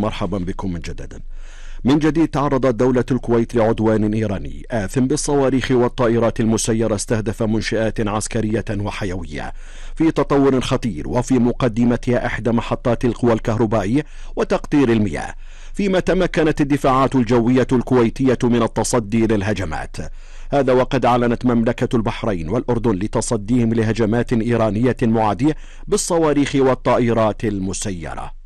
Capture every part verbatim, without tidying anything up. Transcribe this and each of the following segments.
مرحبا بكم مجددا. من جديد تعرضت دولة الكويت لعدوان إيراني آثم بالصواريخ والطائرات المسيرة استهدف منشآت عسكرية وحيوية في تطور خطير، وفي مقدمتها إحدى محطات القوى الكهربائية وتقطير المياه، فيما تمكنت الدفاعات الجوية الكويتية من التصدي للهجمات. هذا وقد أعلنت مملكة البحرين والأردن لتصديهم لهجمات إيرانية معادية بالصواريخ والطائرات المسيرة.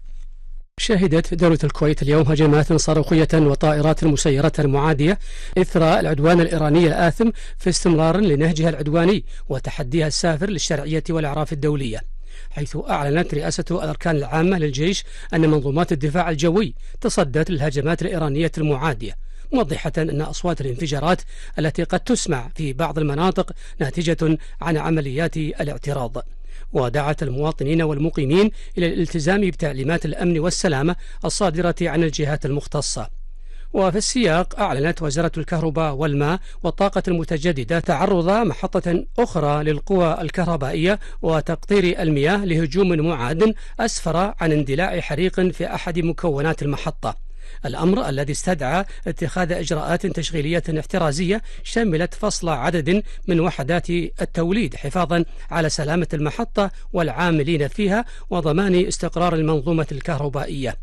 شهدت دولة الكويت اليوم هجمات صاروخية وطائرات مسيرة معادية إثر العدوان الإيراني الآثم في استمرار لنهجها العدواني وتحديها السافر للشرعية والأعراف الدولية، حيث أعلنت رئاسة الأركان العامة للجيش أن منظومات الدفاع الجوي تصدت للهجمات الإيرانية المعادية، موضحة أن أصوات الانفجارات التي قد تسمع في بعض المناطق ناتجة عن عمليات الاعتراض. ودعت المواطنين والمقيمين إلى الالتزام بتعليمات الأمن والسلامة الصادرة عن الجهات المختصة. وفي السياق أعلنت وزارة الكهرباء والماء والطاقة المتجددة تعرض محطة أخرى للقوى الكهربائية وتقطير المياه لهجوم معاد أسفر عن اندلاع حريق في أحد مكونات المحطة، الأمر الذي استدعى اتخاذ إجراءات تشغيلية احترازية شملت فصل عدد من وحدات التوليد حفاظا على سلامة المحطة والعاملين فيها وضمان استقرار المنظومة الكهربائية.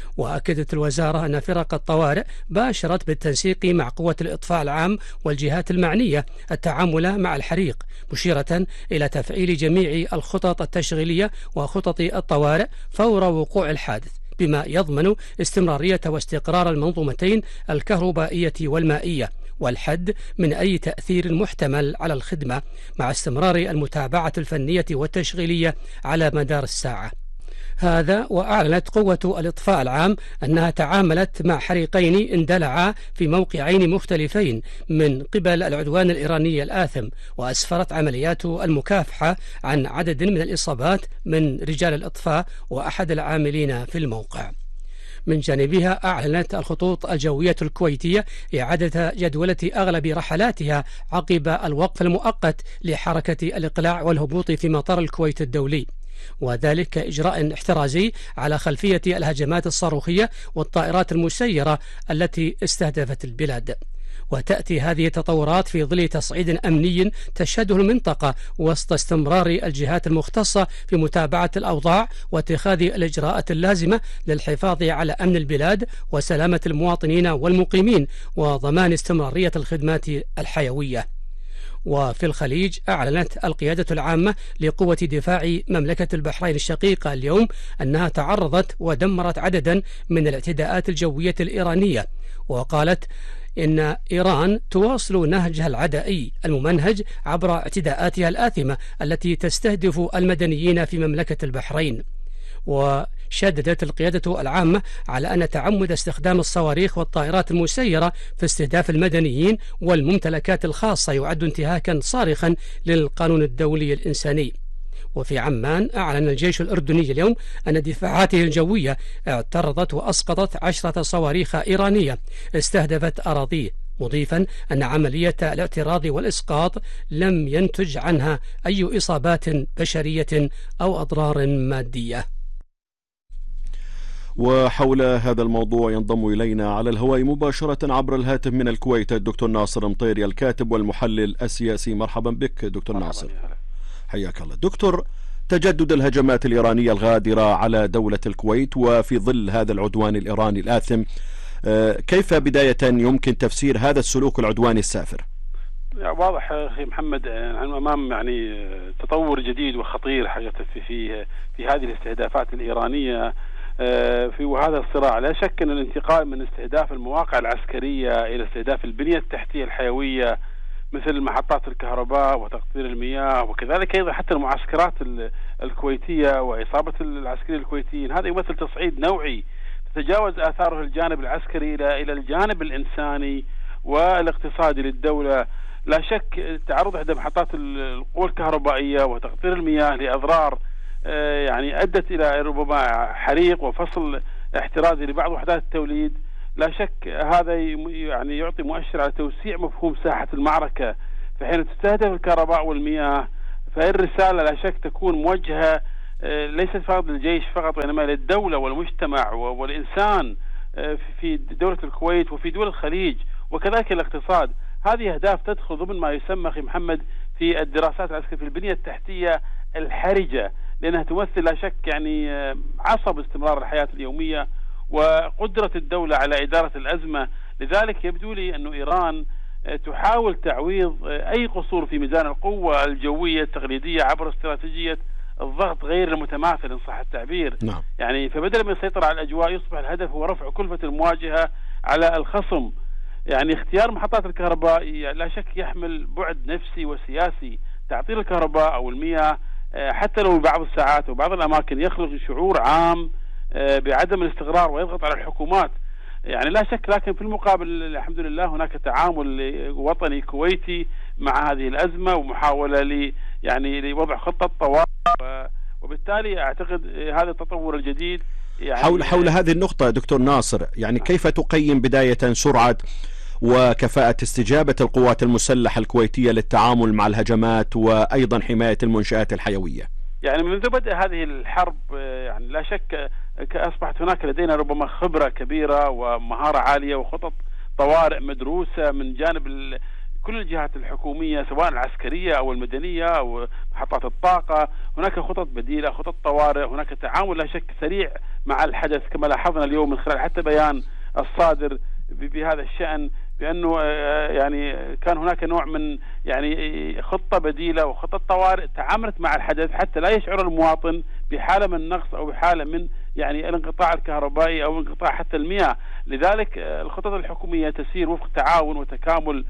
وأكدت الوزارة أن فرق الطوارئ باشرت بالتنسيق مع قوة الإطفاء العام والجهات المعنية التعامل مع الحريق، مشيرة إلى تفعيل جميع الخطط التشغيلية وخطط الطوارئ فور وقوع الحادث، بما يضمن استمرارية واستقرار المنظومتين الكهربائية والمائية والحد من أي تأثير محتمل على الخدمة، مع استمرار المتابعة الفنية والتشغيلية على مدار الساعة. هذا وأعلنت قوة الإطفاء العام أنها تعاملت مع حريقين اندلعا في موقعين مختلفين من قبل العدوان الإيراني الآثم، وأسفرت عمليات المكافحة عن عدد من الإصابات من رجال الإطفاء وأحد العاملين في الموقع. من جانبها أعلنت الخطوط الجوية الكويتية إعادة جدولة أغلب رحلاتها عقب الوقف المؤقت لحركة الإقلاع والهبوط في مطار الكويت الدولي، وذلك كإجراء احترازي على خلفية الهجمات الصاروخية والطائرات المسيرة التي استهدفت البلاد. وتأتي هذه التطورات في ظل تصعيد أمني تشهده المنطقة وسط استمرار الجهات المختصة في متابعة الأوضاع واتخاذ الإجراءات اللازمة للحفاظ على أمن البلاد وسلامة المواطنين والمقيمين وضمان استمرارية الخدمات الحيوية. وفي الخليج أعلنت القيادة العامة لقوة دفاع مملكة البحرين الشقيقة اليوم أنها تعرضت ودمرت عددا من الاعتداءات الجوية الإيرانية، وقالت إن إيران تواصل نهجها العدائي الممنهج عبر اعتداءاتها الآثمة التي تستهدف المدنيين في مملكة البحرين. وشددت القيادة العامة على أن تعمد استخدام الصواريخ والطائرات المسيرة في استهداف المدنيين والممتلكات الخاصة يعد انتهاكا صارخا للقانون الدولي الإنساني. وفي عمان أعلن الجيش الأردني اليوم أن دفاعاته الجوية اعترضت وأسقطت عشرة صواريخ إيرانية استهدفت أراضيه، مضيفا أن عملية الاعتراض والإسقاط لم ينتج عنها أي إصابات بشرية أو أضرار مادية. وحول هذا الموضوع ينضم إلينا على الهواء مباشرة عبر الهاتف من الكويت الدكتور ناصر مطيري الكاتب والمحلل السياسي. مرحبا بك دكتور ناصر. حياك الله دكتور. تجدد الهجمات الإيرانية الغادرة على دولة الكويت وفي ظل هذا العدوان الإيراني الآثم، كيف بداية يمكن تفسير هذا السلوك العدواني السافر؟ واضح أخي محمد أمام يعني تطور جديد وخطير حقيقة في في في هذه الاستهدافات الإيرانية في وهذا الصراع. لا شك أن الانتقال من استهداف المواقع العسكرية إلى استهداف البنية التحتية الحيوية مثل محطات الكهرباء وتقطير المياه، وكذلك أيضا حتى المعسكرات الكويتية وإصابة العسكريين الكويتيين، هذا يمثل تصعيد نوعي تتجاوز آثاره الجانب العسكري إلى إلى الجانب الإنساني والاقتصادي للدولة. لا شك التعرض إحدى محطات القوى الكهربائية وتقطير المياه لأضرار يعني أدت إلى ربما حريق وفصل احترازي لبعض وحدات التوليد. لا شك هذا يعني يعطي مؤشر على توسيع مفهوم ساحة المعركة، فحين تستهدف الكهرباء والمياه فالرسالة لا شك تكون موجهة ليست فقط للجيش فقط، وإنما للدولة والمجتمع والإنسان في دولة الكويت وفي دول الخليج وكذلك الاقتصاد. هذه أهداف تدخل ضمن ما يسمى أخي محمد في الدراسات العسكرية في البنية التحتية الحرجة، لأنها تمثل لا شك يعني عصب استمرار الحياة اليومية وقدرة الدولة على إدارة الأزمة. لذلك يبدو لي أن إيران تحاول تعويض أي قصور في ميزان القوة الجوية التقليدية عبر استراتيجية الضغط غير المتماثل إن صح التعبير. نعم. يعني فبدلا من السيطرة على الأجواء يصبح الهدف هو رفع كلفة المواجهة على الخصم. يعني اختيار محطات الكهرباء لا شك يحمل بعد نفسي وسياسي. تعطيل الكهرباء أو المياه حتى لو بعض الساعات وبعض الأماكن يخلق شعور عام بعدم الاستقرار ويضغط على الحكومات. يعني لا شك، لكن في المقابل الحمد لله هناك تعامل وطني كويتي مع هذه الأزمة ومحاولة ل يعني لوضع خطة طوارئ، وبالتالي أعتقد هذا التطور الجديد يعني حول حول هذه النقطة دكتور ناصر، يعني كيف تقيم بداية سرعة وكفاءة استجابة القوات المسلحة الكويتية للتعامل مع الهجمات وأيضا حماية المنشآت الحيوية؟ يعني منذ بدء هذه الحرب يعني لا شك أصبحت هناك لدينا ربما خبرة كبيرة ومهارة عالية وخطط طوارئ مدروسة من جانب كل الجهات الحكومية سواء العسكرية أو المدنية أو محطات الطاقة. هناك خطط بديلة، خطط طوارئ، هناك تعامل لا شك سريع مع الحدث كما لاحظنا اليوم من خلال حتى بيان الصادر بهذا الشأن، بأنه يعني كان هناك نوع من يعني خطة بديلة وخطة طوارئ تعاملت مع الحدث حتى لا يشعر المواطن بحالة من نقص أو بحالة من يعني الانقطاع الكهربائي أو انقطاع حتى المياه. لذلك الخطط الحكومية تسير وفق تعاون وتكامل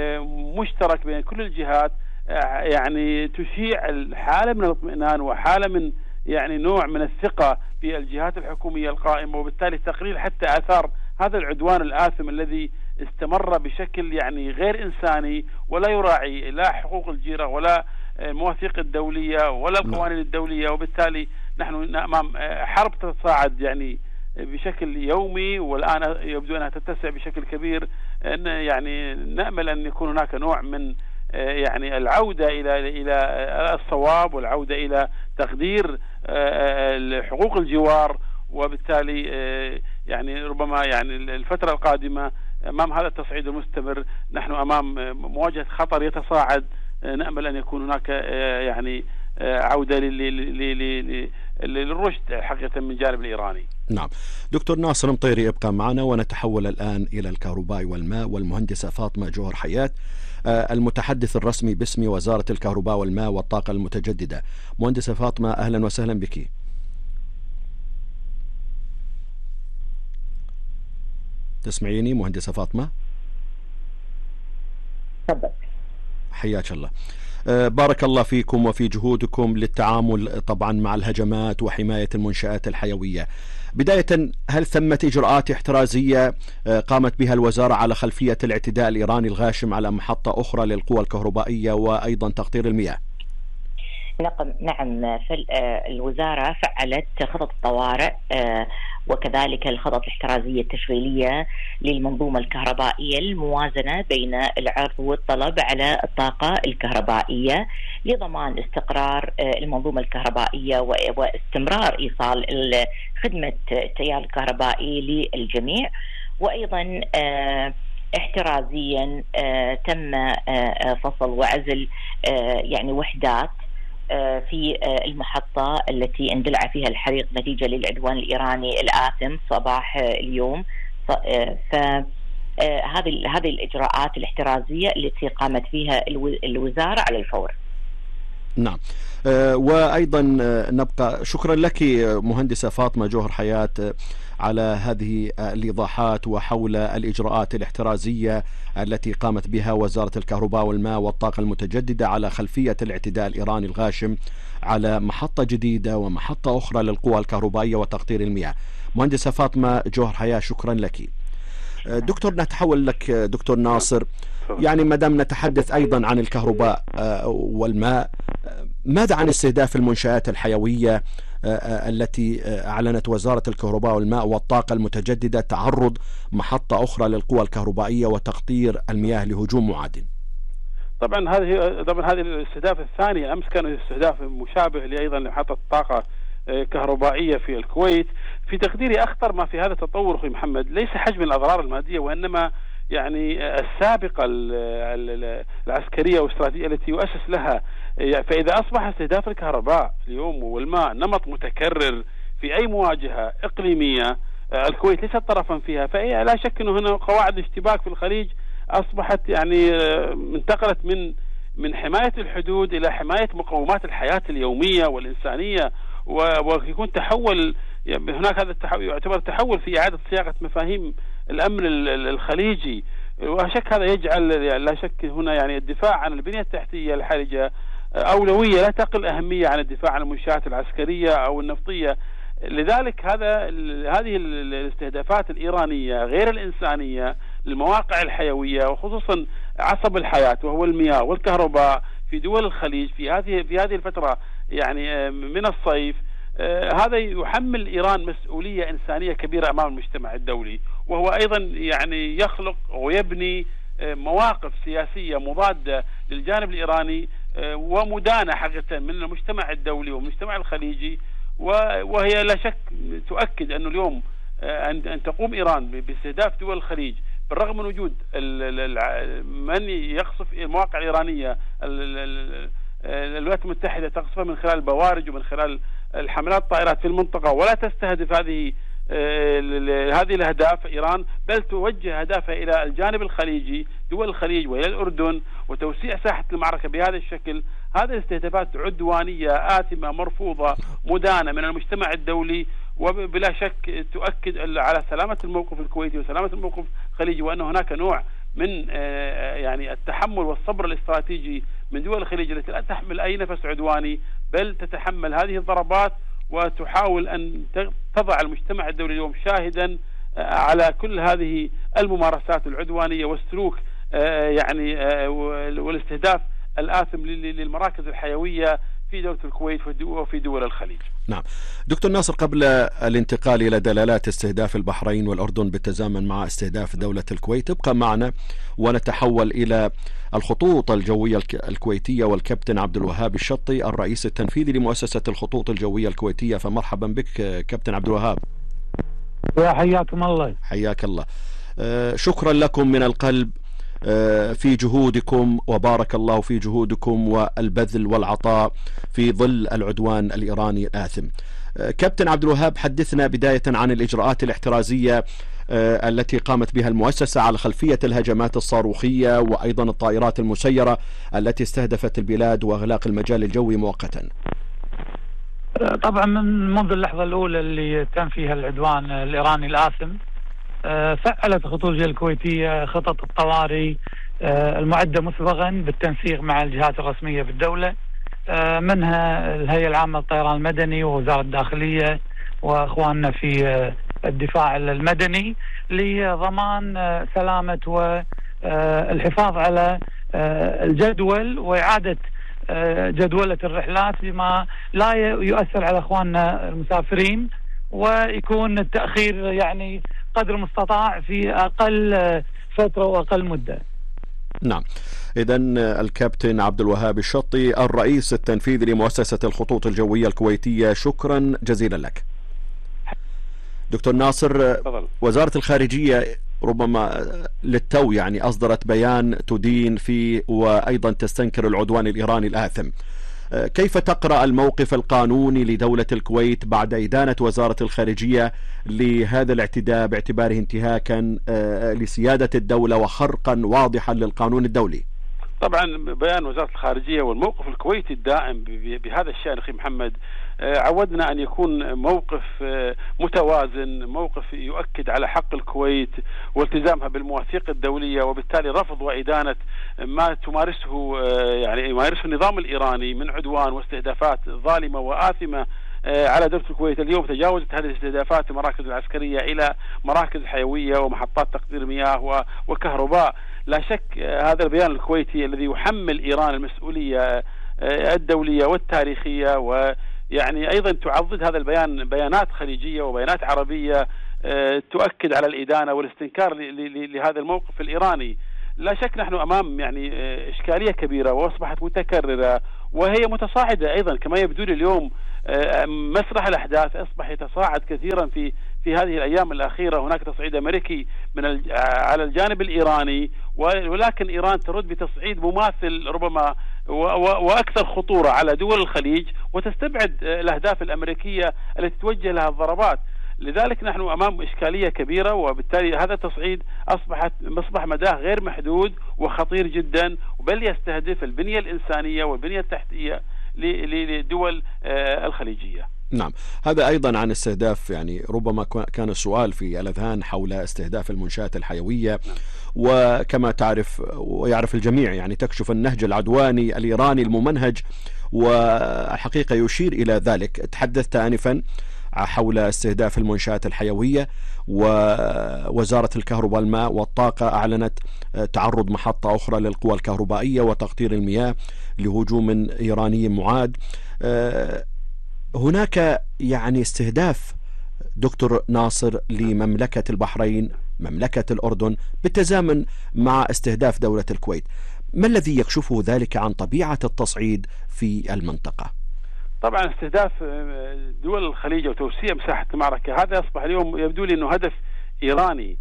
مشترك بين كل الجهات، يعني تشيع حالة من الاطمئنان وحالة من يعني نوع من الثقة في الجهات الحكومية القائمة، وبالتالي تقليل حتى آثار هذا العدوان الآثم الذي استمر بشكل يعني غير إنساني ولا يراعي لا حقوق الجيرة ولا المواثيق الدولية ولا القوانين الدولية. وبالتالي نحن أمام حرب تتصاعد يعني بشكل يومي، والآن يبدو أنها تتسع بشكل كبير. أن يعني نأمل أن يكون هناك نوع من يعني العودة إلى إلى الصواب والعودة إلى تقدير حقوق الجوار، وبالتالي يعني ربما يعني الفترة القادمة أمام هذا التصعيد المستمر نحن أمام مواجهة خطر يتصاعد. نأمل أن يكون هناك يعني عودة للرشد حقيقة من جانب الإيراني. نعم. دكتور ناصر مطيري ابقى معنا، ونتحول الآن إلى الكهرباء والماء والمهندسة فاطمة جوهر حياة المتحدث الرسمي باسم وزارة الكهرباء والماء والطاقة المتجددة. مهندسة فاطمة أهلا وسهلا بك. تسمعيني مهندسة فاطمة؟ تفضل. حياك الله. بارك الله فيكم وفي جهودكم للتعامل طبعا مع الهجمات وحماية المنشآت الحيوية. بداية، هل ثمة إجراءات احترازية قامت بها الوزارة على خلفية الاعتداء الإيراني الغاشم على محطة أخرى للقوى الكهربائية وأيضا تقطير المياه؟ نعم، الوزارة فعلت خطط الطوارئ وكذلك الخطط الاحترازية التشغيلية للمنظومة الكهربائية الموازنة بين العرض والطلب على الطاقة الكهربائية لضمان استقرار المنظومة الكهربائية واستمرار إيصال خدمة التيار الكهربائي للجميع. وأيضا احترازيا تم فصل وعزل يعني وحدات في المحطة التي اندلع فيها الحريق نتيجة للعدوان الإيراني الآثم صباح اليوم. فهذه هذه الإجراءات الاحترازية التي قامت فيها الوزارة على الفور. نعم. وأيضا نبقى شكرا لك مهندسة فاطمة جوهر حياة على هذه الإيضاحات وحول الإجراءات الاحترازية التي قامت بها وزارة الكهرباء والماء والطاقة المتجددة على خلفية الاعتداء الإيراني الغاشم على محطة جديدة ومحطة أخرى للقوى الكهربائية وتقطير المياه. مهندسة فاطمة جوهر حياة شكرا لك. دكتور، نتحول لك دكتور ناصر. يعني ما دام نتحدث أيضا عن الكهرباء والماء، ماذا عن استهداف المنشآت الحيوية التي أعلنت وزارة الكهرباء والماء والطاقة المتجددة تعرض محطة أخرى للقوى الكهربائية وتقطير المياه لهجوم معاد؟ طبعا هذه طبعا هذه الاستهداف الثاني. أمس كان استهداف مشابه أيضا لمحطة الطاقة كهربائية في الكويت. في تقديري أخطر ما في هذا التطور أخي محمد ليس حجم الأضرار المادية، وإنما يعني السابقة العسكرية والاستراتيجية التي يؤسس لها. فإذا أصبح استهداف الكهرباء اليوم والماء نمط متكرر في أي مواجهة إقليمية الكويت ليست طرفا فيها، فلا شك أنه هنا قواعد الاشتباك في الخليج أصبحت يعني انتقلت من من حماية الحدود إلى حماية مقومات الحياة اليومية والإنسانية، ويكون تحول هناك هذا التحول يعتبر تحول في إعادة صياغة مفاهيم الأمن الخليجي. وشك هذا يجعل لا شك هنا يعني الدفاع عن البنية التحتية الحرجة أولوية لا تقل أهمية عن الدفاع عن المنشآت العسكرية أو النفطية. لذلك هذا هذه الاستهدافات الإيرانية غير الإنسانية للمواقع الحيوية وخصوصا عصب الحياة وهو المياه والكهرباء في دول الخليج في هذه في هذه الفترة يعني من الصيف، هذا يحمل إيران مسؤولية إنسانية كبيرة أمام المجتمع الدولي، وهو أيضا يعني يخلق ويبني مواقف سياسية مضادة للجانب الإيراني ومدانة حقيقة من المجتمع الدولي والمجتمع الخليجي. وهي لا شك تؤكد أنه اليوم أن تقوم إيران باستهداف دول الخليج بالرغم من وجود من يقصف المواقع الإيرانية الولايات المتحدة تقصفها من خلال البوارج ومن خلال الحملات الطائرات في المنطقة، ولا تستهدف هذه هذه الأهداف إيران، بل توجه أهدافها إلى الجانب الخليجي دول الخليج وإلى الأردن وتوسيع ساحة المعركة بهذا الشكل. هذه الاستهدافات عدوانية آثمة مرفوضة مدانة من المجتمع الدولي، وبلا شك تؤكد على سلامة الموقف الكويتي وسلامة الموقف الخليجي، وأن هناك نوع من يعني التحمل والصبر الاستراتيجي من دول الخليج التي لا تحمل أي نفس عدواني بل تتحمل هذه الضربات وتحاول أن تضع المجتمع الدولي اليوم شاهدا على كل هذه الممارسات العدوانية والسلوك يعني والاستهداف الآثم للمراكز الحيوية في دولة الكويت وفي دول الخليج. نعم دكتور ناصر، قبل الانتقال إلى دلالات استهداف البحرين والأردن بالتزامن مع استهداف دولة الكويت، ابقى معنا ونتحول إلى الخطوط الجوية الكويتية والكابتن عبد الوهاب الشطي الرئيس التنفيذي لمؤسسة الخطوط الجوية الكويتية. فمرحبا بك كابتن عبد الوهاب. يا حياكم الله. حياك الله. شكرا لكم من القلب في جهودكم، وبارك الله في جهودكم والبذل والعطاء في ظل العدوان الإيراني الآثم. كابتن عبد الوهاب، حدثنا بداية عن الإجراءات الاحترازية التي قامت بها المؤسسة على خلفية الهجمات الصاروخية وأيضا الطائرات المسيرة التي استهدفت البلاد وإغلاق المجال الجوي مؤقتا. طبعا من منذ اللحظة الأولى اللي تم فيها العدوان الإيراني الآثم فعلت الخطوط الجوية الكويتية خطط الطوارئ المعدة مسبقا بالتنسيق مع الجهات الرسمية في الدولة، منها الهيئة العامة للطيران المدني ووزارة الداخلية وأخواننا في الدفاع المدني لضمان سلامة والحفاظ على الجدول وإعادة جدولة الرحلات بما لا يؤثر على أخواننا المسافرين، ويكون التأخير يعني قدر المستطاع في أقل فترة وأقل مدة. نعم، إذن الكابتن عبد الوهاب الشطي الرئيس التنفيذي لمؤسسة الخطوط الجوية الكويتية، شكرا جزيلا لك. دكتور ناصر، وزارة الخارجية ربما للتو يعني أصدرت بيان تدين فيه وأيضا تستنكر العدوان الإيراني الآثم. كيف تقرأ الموقف القانوني لدولة الكويت بعد إدانة وزارة الخارجية لهذا الاعتداء باعتباره انتهاكا لسيادة الدولة وخرقا واضحا للقانون الدولي؟ طبعا بيان وزارة الخارجية والموقف الكويتي الدائم بهذا الشأن أخي محمد عودنا أن يكون موقف متوازن، موقف يؤكد على حق الكويت والتزامها بالمواثيق الدولية، وبالتالي رفض وإدانة ما تمارسه يعني يمارسه النظام الإيراني من عدوان واستهدافات ظالمة وآثمة على دولة الكويت. اليوم تجاوزت هذه الاستهدافات المراكز العسكرية إلى مراكز حيوية ومحطات تقطير مياه وكهرباء. لا شك هذا البيان الكويتي الذي يحمل إيران المسؤولية الدولية والتاريخية، ويعني أيضا تعضد هذا البيان بيانات خليجية وبيانات عربية تؤكد على الإدانة والاستنكار لهذا الموقف الإيراني. لا شك نحن أمام يعني إشكالية كبيرة وأصبحت متكررة وهي متصاعدة أيضا. كما يبدو لي اليوم مسرح الأحداث أصبح يتصاعد كثيرا في في هذه الأيام الأخيرة. هناك تصعيد أمريكي من على الجانب الإيراني، ولكن إيران ترد بتصعيد مماثل ربما وأكثر خطورة على دول الخليج، وتستبعد الأهداف الأمريكية التي توجه لها الضربات. لذلك نحن أمام إشكالية كبيرة، وبالتالي هذا التصعيد أصبحت مصبح مداه غير محدود وخطير جدا، بل يستهدف البنية الإنسانية والبنية التحتية للدول الخليجية. نعم، هذا أيضا عن استهداف، يعني ربما كان السؤال في الأذهان حول استهداف المنشآت الحيوية. نعم. وكما تعرف ويعرف الجميع يعني تكشف النهج العدواني الإيراني الممنهج، والحقيقة يشير إلى ذلك. تحدثت آنفا حول استهداف المنشآت الحيوية، ووزارة الكهرباء والماء والطاقة أعلنت تعرض محطة أخرى للقوى الكهربائية وتقطير المياه لهجوم إيراني معاد. هناك يعني استهداف دكتور ناصر لمملكة البحرين، مملكة الأردن، بالتزامن مع استهداف دولة الكويت. ما الذي يكشفه ذلك عن طبيعة التصعيد في المنطقة؟ طبعا استهداف دول الخليج وتوسيع مساحة المعركة هذا أصبح اليوم يبدو لي أنه هدف إيراني.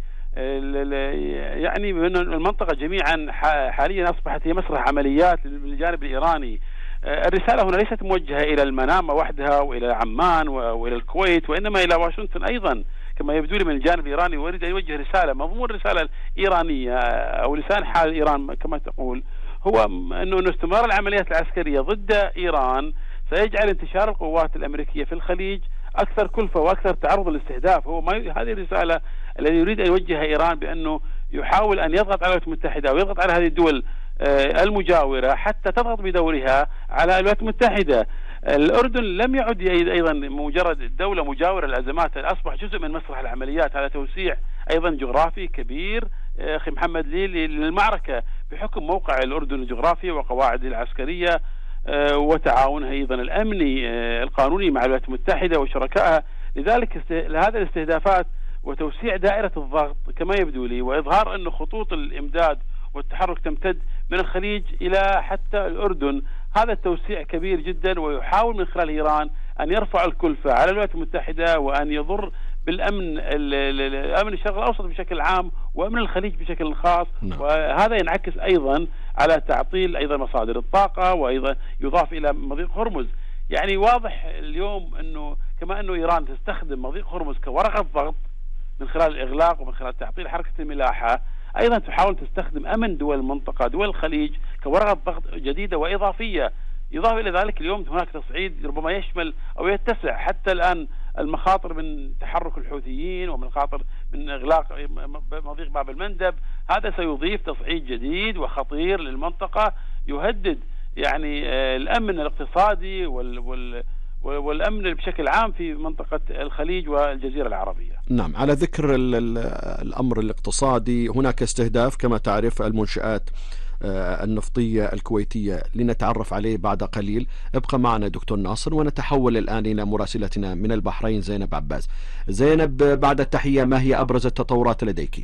يعني من المنطقة جميعا حاليا أصبحت هي مسرح عمليات للجانب الإيراني. الرسالة هنا ليست موجهة إلى المنامة وحدها وإلى عمان وإلى الكويت، وإنما إلى واشنطن أيضا كما يبدو لي من الجانب الإيراني، ويريد أن يوجه رسالة. مضمون الرسالة الإيرانية أو لسان حال إيران كما تقول هو أنه استمرار العمليات العسكرية ضد إيران سيجعل انتشار القوات الأمريكية في الخليج أكثر كلفة وأكثر تعرض للاستهداف. هو ما هذه الرسالة التي يريد أن يوجهها إيران، بأنه يحاول أن يضغط على الولايات المتحدة ويضغط على هذه الدول المجاورة حتى تضغط بدورها على الولايات المتحدة. الأردن لم يعد أيضا مجرد دولة مجاورة للأزمات، أصبح جزء من مسرح العمليات. هذا توسيع أيضا جغرافي كبير أخي محمد للمعركة بحكم موقع الأردن الجغرافي وقواعد العسكرية وتعاونها أيضا الأمني القانوني مع الولايات المتحدة وشركائها. لذلك هذه الاستهدافات وتوسيع دائرة الضغط كما يبدو لي، وإظهار أن خطوط الإمداد والتحرك تمتد من الخليج إلى حتى الأردن، هذا التوسيع كبير جدا، ويحاول من خلال إيران أن يرفع الكلفة على الولايات المتحدة وأن يضر بالأمن الأمن الشرق الأوسط بشكل عام وأمن الخليج بشكل خاص. نعم. وهذا ينعكس أيضا على تعطيل أيضا مصادر الطاقة، وأيضا يضاف إلى مضيق هرمز. يعني واضح اليوم أنه كما أنه إيران تستخدم مضيق هرمز كورقة ضغط من خلال الإغلاق ومن خلال تعطيل حركة الملاحة، أيضا تحاول تستخدم أمن دول المنطقة دول الخليج كورقة ضغط جديدة وإضافية. إضافة إلى ذلك اليوم هناك تصعيد ربما يشمل أو يتسع حتى الآن المخاطر من تحرك الحوثيين ومن خاطر من إغلاق مضيق باب المندب. هذا سيضيف تصعيد جديد وخطير للمنطقة يهدد يعني الأمن الاقتصادي وال وال والأمن بشكل عام في منطقة الخليج والجزيرة العربية. نعم، على ذكر الأمر الاقتصادي، هناك استهداف كما تعرف المنشآت النفطية الكويتية لنتعرف عليه بعد قليل. ابقى معنا دكتور ناصر، ونتحول الآن إلى مراسلتنا من البحرين زينب عباس. زينب، بعد التحية، ما هي أبرز التطورات لديك؟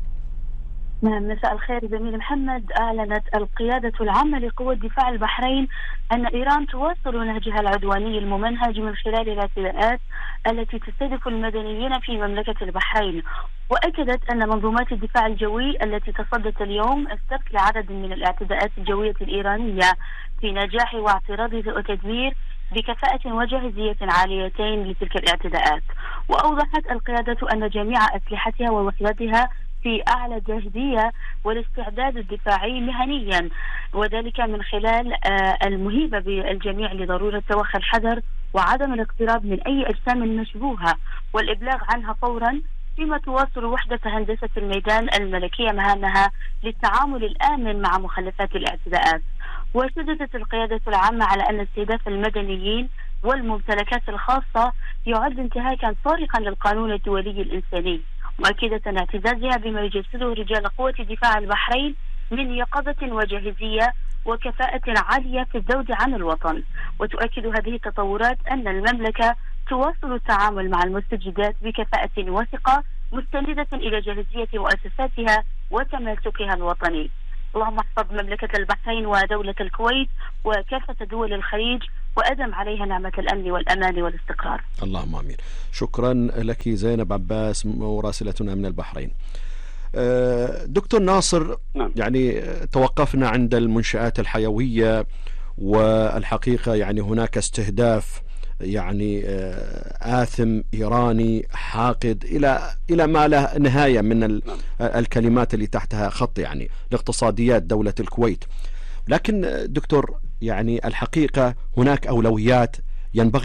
نعم، مساء الخير زميل محمد. أعلنت القيادة العامة لقوى دفاع البحرين أن إيران تواصل نهجها العدواني الممنهج من خلال الاعتداءات التي تستهدف المدنيين في مملكة البحرين. وأكدت أن منظومات الدفاع الجوي التي تصدت اليوم السبت لعدد من الاعتداءات الجوية الإيرانية في نجاح واعتراض وتدمير بكفاءة وجاهزية عاليتين لتلك الاعتداءات. وأوضحت القيادة أن جميع أسلحتها ووحداتها في أعلى جاهزية والاستعداد الدفاعي مهنيا، وذلك من خلال المهيبة بالجميع لضرورة توخي الحذر وعدم الاقتراب من أي أجسام مشبوهة والإبلاغ عنها فورا، فيما تواصل وحدة هندسة الميدان الملكية مهامها للتعامل الآمن مع مخلفات الاعتداءات. وشددت القيادة العامة على أن استهداف المدنيين والممتلكات الخاصة يعد انتهاكا صارخا للقانون الدولي الإنساني، مؤكدة اعتزازها بما يجسده رجال قوة دفاع البحرين من يقظة وجاهزية وكفاءة عالية في الذود عن الوطن. وتؤكد هذه التطورات أن المملكة تواصل التعامل مع المستجدات بكفاءة وثقة، مستندة إلى جاهزية مؤسساتها وتماسكها الوطني. اللهم احفظ مملكة البحرين ودولة الكويت وكافة دول الخليج وأدم عليها نعمة الأمن والأمان والاستقرار. اللهم آمين. شكرا لك زينب عباس مراسلتنا من البحرين. دكتور ناصر، نعم. يعني توقفنا عند المنشآت الحيوية، والحقيقة يعني هناك استهداف يعني آثم إيراني حاقد إلى إلى ما لا نهاية من الكلمات اللي تحتها خط، يعني لاقتصاديات دولة الكويت. لكن دكتور، يعني الحقيقة هناك أولويات ينبغي